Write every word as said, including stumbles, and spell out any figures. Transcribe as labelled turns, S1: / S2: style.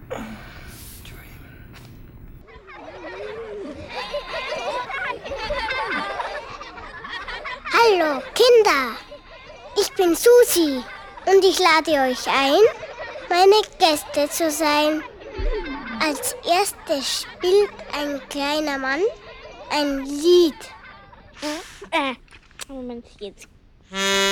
S1: Hallo Kinder, ich bin Susi und ich lade euch ein, meine Gäste zu sein. Als erstes spielt ein kleiner Mann ein Lied.
S2: Äh, Moment, jetzt.